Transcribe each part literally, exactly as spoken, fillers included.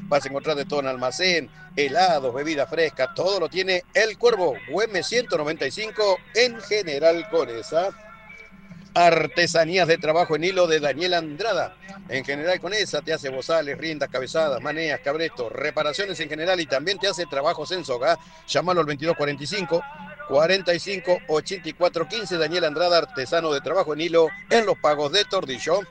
vas a encontrar de todo en almacén, helados, bebidas frescas, todo lo tiene El Cuervo, Güemes ciento noventa y cinco en General Conesa. Artesanías de trabajo en hilo de Daniel Andrada. En General Conesa te hace bozales, riendas, cabezadas, maneas, cabretos, reparaciones en general y también te hace trabajos en soga. Llámalo al veintidós cuarenta y cinco, cuarenta y cinco, ochenta y cuatro quince. Daniel Andrada, artesano de trabajo en hilo en Los Pagos de Tordillo.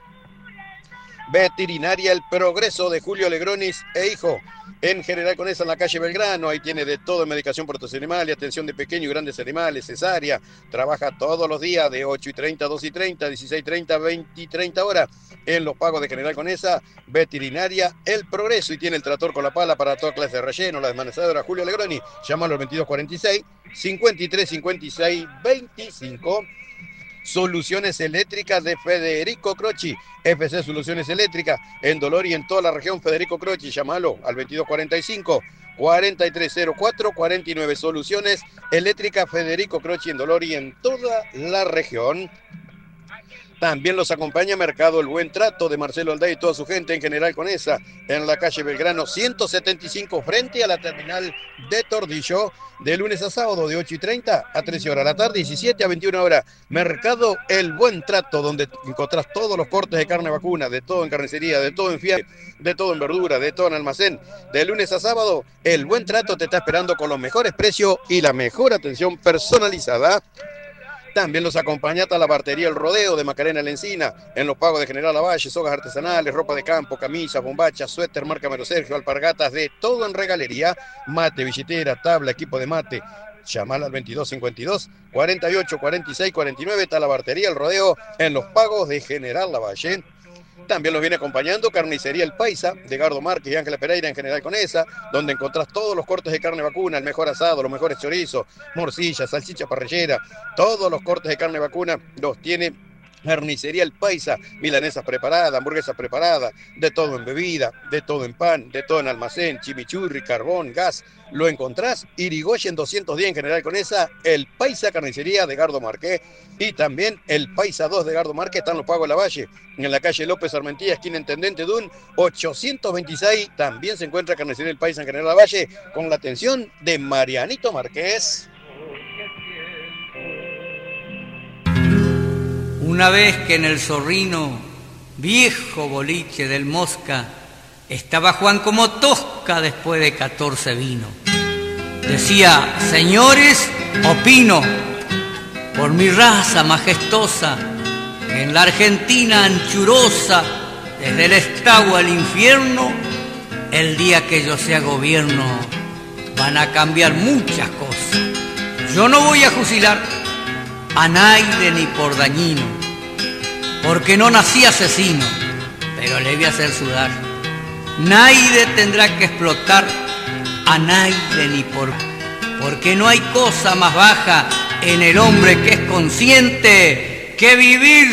Veterinaria El Progreso de Julio Legronis e Hijo. En General Conesa, en la calle Belgrano, ahí tiene de todo en medicación por tos animales, atención de pequeños y grandes animales, cesárea. Trabaja todos los días de ocho y treinta, dos y treinta, dieciséis y treinta, veinte y treinta horas. En Los Pagos de General Conesa, Veterinaria El Progreso, y tiene el trator con la pala para toda clase de relleno, la desmanezadora Julio Legroni. Llámalo al veintidós cuarenta y seis, cincuenta y tres cincuenta y seis veinticinco. Soluciones Eléctricas de Federico Croci, F C Soluciones Eléctricas, en Dolor y en toda la región. Federico Croci, llámalo al veintidós cuarenta y cinco, cuarenta y tres cero cuatro, cuarenta y nueve. Soluciones Eléctricas Federico Croci, en Dolor y en toda la región. También los acompaña Mercado El Buen Trato de Marcelo Aldea y toda su gente en General Conesa, en la calle Belgrano ciento setenta y cinco, frente a la terminal de Tordillo, de lunes a sábado de ocho y treinta a trece horas de la tarde, diecisiete a veintiuna horas. Mercado El Buen Trato, donde encontrás todos los cortes de carne vacuna, de todo en carnicería, de todo en fiambre, de todo en verdura, de todo en almacén. De lunes a sábado, El Buen Trato te está esperando con los mejores precios y la mejor atención personalizada. También los acompaña a la bartería El Rodeo de Macarena La Encina, en Los Pagos de General Lavalle, sogas artesanales, ropa de campo, camisas, bombachas, suéter, marca Mero Sergio, alpargatas, de todo en regalería, mate, billetera, tabla, equipo de mate. Llamala al veintidós cincuenta y dos, cuarenta y ocho, cuarenta y seis, cuarenta y nueve, está la bartería El Rodeo en Los Pagos de General Lavalle. También los viene acompañando Carnicería El Paisa, de Gardo Márquez y Ángela Pereira en General Conesa, donde encontrás todos los cortes de carne vacuna, el mejor asado, los mejores chorizos, morcilla, salchicha parrillera, todos los cortes de carne vacuna los tiene Carnicería El Paisa, milanesas preparadas, hamburguesas preparadas, de todo en bebida, de todo en pan, de todo en almacén, chimichurri, carbón, gas. Lo encontrás Irigoyen doscientos diez en General Conesa, El Paisa Carnicería de Gardo Marqués, y también El Paisa dos de Gardo Marqués, están Los Pagos de Lavalle, en la calle López Armentía, esquina Intendente Dun, ochocientos veintiséis. También se encuentra Carnicería El Paisa en General Lavalle, con la atención de Marianito Márquez. Una vez que en el Zorrino, viejo boliche del Mosca, estaba Juan como tosca después de catorce vinos. Decía: señores, opino, por mi raza majestuosa, en la Argentina anchurosa, desde el estado al infierno, el día que yo sea gobierno, van a cambiar muchas cosas. Yo no voy a fusilar a nadie ni por dañino, porque no nací asesino, pero le voy a hacer sudar. Nadie tendrá que explotar a nadie ni por... porque no hay cosa más baja en el hombre que es consciente que vivir